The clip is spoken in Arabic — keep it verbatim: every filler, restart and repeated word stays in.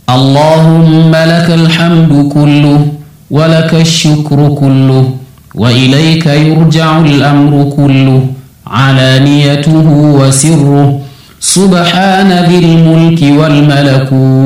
اللهم لك الحمد كله ولك الشكر كله وإليك يرجع الأمر كله علانيته وسره سبحان ذي الملك والملكوت.